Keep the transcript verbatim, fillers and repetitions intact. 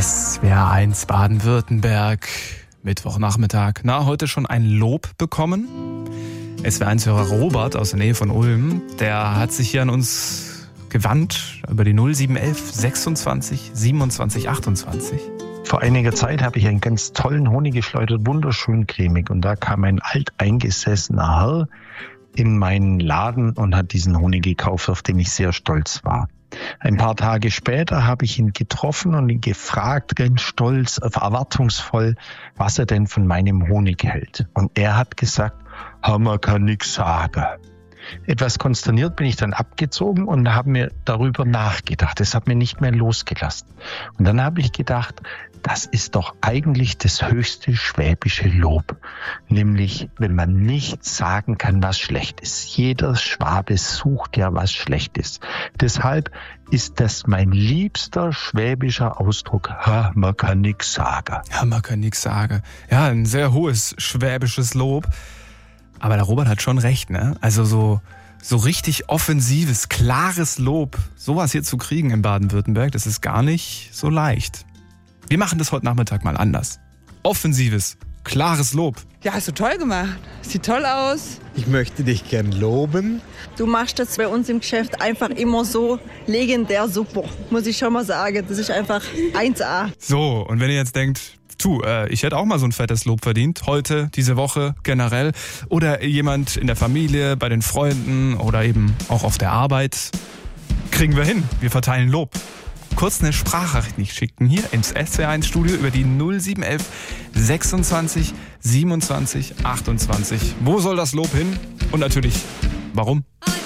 S W R eins Baden-Württemberg, Mittwochnachmittag. Na, heute schon ein Lob bekommen? S W R eins-Hörer Robert aus der Nähe von Ulm, der hat sich hier an uns gewandt über die null sieben eins eins sechsundzwanzig siebenundzwanzig achtundzwanzig. Vor einiger Zeit habe ich einen ganz tollen Honig geschleudert, wunderschön cremig. Und da kam ein alteingesessener Herr in meinen Laden und hat diesen Honig gekauft, auf den ich sehr stolz war. Ein paar Tage später habe ich ihn getroffen und ihn gefragt, ganz stolz, erwartungsvoll, was er denn von meinem Honig hält. Und er hat gesagt, Hammer kann nix sagen. Etwas konsterniert bin ich dann abgezogen und habe mir darüber nachgedacht. Es hat mir nicht mehr losgelassen. Und dann habe ich gedacht, das ist doch eigentlich das höchste schwäbische Lob. Nämlich, wenn man nicht sagen kann, was schlecht ist. Jeder Schwabe sucht ja, was schlecht ist. Deshalb ist das mein liebster schwäbischer Ausdruck. Ha, man kann nix sagen. Ja, man kann nix sagen. Ja, ein sehr hohes schwäbisches Lob. Aber der Robert hat schon recht, ne? Also so, so richtig offensives, klares Lob, sowas hier zu kriegen in Baden-Württemberg, das ist gar nicht so leicht. Wir machen das heute Nachmittag mal anders. Offensives, klares Lob. Ja, hast du toll gemacht. Sieht toll aus. Ich möchte dich gern loben. Du machst das bei uns im Geschäft einfach immer so legendär super, muss ich schon mal sagen. Das ist einfach eins A. So, und wenn ihr jetzt denkt, tu, äh, ich hätte auch mal so ein fettes Lob verdient, heute, diese Woche, generell, oder jemand in der Familie, bei den Freunden oder eben auch auf der Arbeit, kriegen wir hin. Wir verteilen Lob. Kurz eine Sprachnachricht nicht schicken hier ins S W R eins Studio über die null sieben eins eins sechsundzwanzig siebenundzwanzig achtundzwanzig. Wo soll das Lob hin? Und natürlich, warum?